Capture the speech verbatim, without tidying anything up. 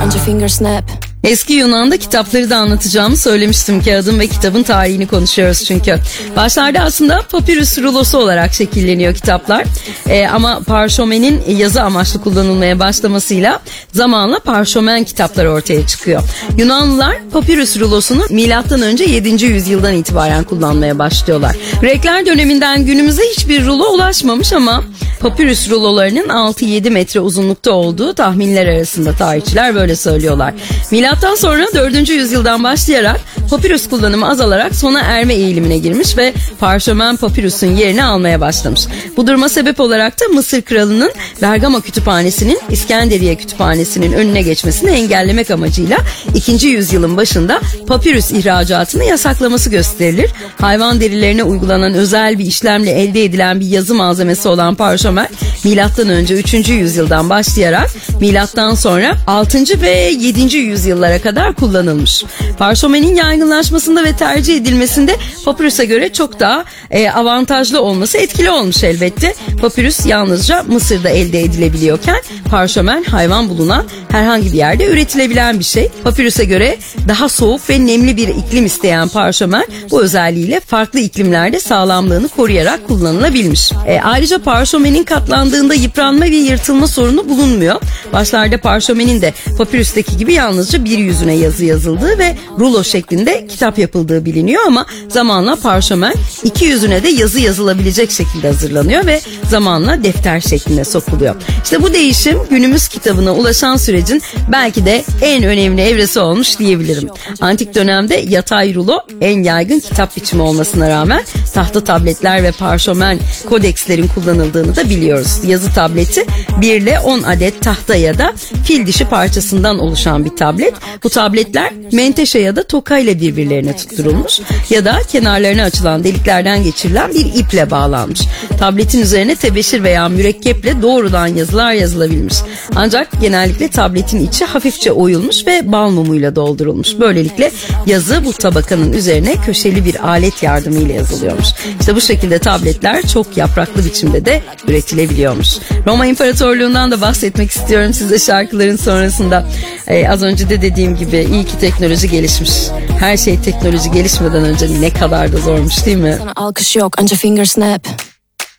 anca finger snap. Eski Yunan'da kitapları da anlatacağımı söylemiştim. Kağıdın ve kitabın tarihini konuşuyoruz çünkü. Başlarda aslında papirüs rulosu olarak şekilleniyor kitaplar. Ee, ama parşömenin yazı amaçlı kullanılmaya başlamasıyla zamanla parşömen kitapları ortaya çıkıyor. Yunanlılar papirüs rulosunu milattan önce yedinci yüzyıldan itibaren kullanmaya başlıyorlar. Grekler döneminden günümüze hiçbir rulo ulaşmamış ama papirüs rulolarının altı yedi metre uzunlukta olduğu tahminler arasında, tarihçiler böyle söylüyorlar. Milattan sonra dördüncü yüzyıldan başlayarak papirüs kullanımı azalarak sona erme eğilimine girmiş ve parşömen papirüsün yerini almaya başlamış. Bu duruma sebep olarak da Mısır kralının Bergama kütüphanesinin İskenderiye kütüphanesinin önüne geçmesini engellemek amacıyla ikinci yüzyılın başında papirüs ihracatını yasaklaması gösterilir. Hayvan derilerine uygulanan özel bir işlemle elde edilen bir yazı malzemesi olan parşömen milattan önce üçüncü yüzyıldan başlayarak milattan sonra altıncı ve yedinci yüzyıllara kadar kullanılmış. Parşömenin yaygınlaşmasında ve tercih edilmesinde papirüse göre çok daha e, avantajlı olması etkili olmuş elbette. Papirüs yalnızca Mısır'da elde edilebiliyorken parşömen hayvan bulunan herhangi bir yerde üretilebilen bir şey. Papirüse göre daha soğuk ve nemli bir iklim isteyen parşömen bu özelliğiyle farklı iklimlerde sağlamlığını koruyarak kullanılabilmiş. E, ayrıca parşömenin katlandığında yıpranma ve yırtılma sorunu bulunmuyor. Başlarda parşömenin de papirüsteki gibi yalnızca bir yüzüne yazı yazıldığı ve rulo şeklinde kitap yapıldığı biliniyor ama zamanla parşömen iki yüzüne de yazı yazılabilecek şekilde hazırlanıyor ve zamanla defter şekline sokuluyor. İşte bu değişim günümüz kitabına ulaşan sürecin belki de en önemli evresi olmuş diyebilirim. Antik dönemde yatay rulo en yaygın kitap biçimi olmasına rağmen tahta tabletler ve parşömen kodekslerin kullanıldığını da biliyoruz. Yazı tableti bir ile on adet tahta ya da fil dişi parçasından oluşan bir tablet. Bu tabletler menteşe ya da toka ile birbirlerine tutturulmuş ya da kenarlarına açılan deliklerden geçirilen bir iple bağlanmış. Tabletin üzerine tebeşir veya mürekkeple doğrudan yazılar yazılabilmiş. Ancak genellikle tabletin içi hafifçe oyulmuş ve bal mumuyla doldurulmuş. Böylelikle yazı bu tabakanın üzerine köşeli bir alet yardımıyla yazılıyormuş. İşte bu şekilde tabletler çok yapraklı biçimde de üretilebiliyormuş. Roma İmparatorluğundan da bahsetmek istiyorum size şarkıların sonrasında. Ee, az önce de dediğim gibi iyi ki teknoloji gelişmiş. Her şey teknoloji gelişmeden önce ne kadar da zormuş değil mi? Sana alkış yok anca finger snap.